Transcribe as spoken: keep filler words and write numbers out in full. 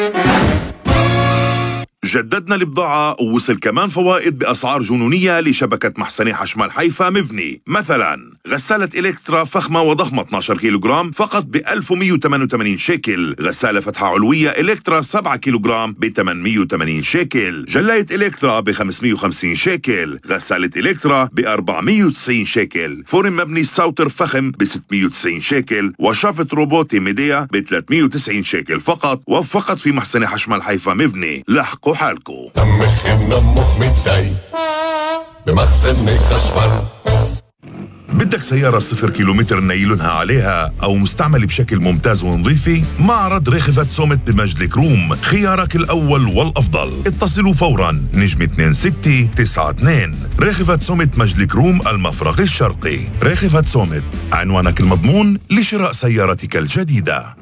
جددنا البضاعة ووصل كمان فوائد بأسعار جنونية لشبكة محسنة حشمال حيفا مفني. مثلا غسالة إلكترا فخمة وضخمة اثني عشر كيلوغرام فقط ب ألف ومئة وثمانية وثمانين شيكل، غسالة فتحة علوية إلكترا سبعة كيلوغرام ب ثمانمئة وثمانين شيكل، جلاية إلكترا ب خمسمئة وخمسين شيكل، غسالة إلكترا ب أربعمئة وتسعين شيكل، فرن مبني ساوتر فخم ب ستمئة وتسعين شيكل، وشافة روبوتي ميديا ب ثلاثمئة وتسعين شيكل فقط، وفقط في محسنة حشمال حيفا مبني. لحقوا حالكم. دمك منمخ متضايق بمخزنك خشبان. بدك سيارة صفر كيلومتر نايلونها عليها أو مستعمل بشكل ممتاز ونظيفة؟ معرض ريخفت سومت بمجد الكروم خيارك الأول والأفضل. اتصلوا فوراً نجم اثنين ستة تسعة اثنين. ريخفت سومت مجد الكروم المفرق الشرقي. ريخفت سومت، عنوانك المضمون لشراء سيارتك الجديدة.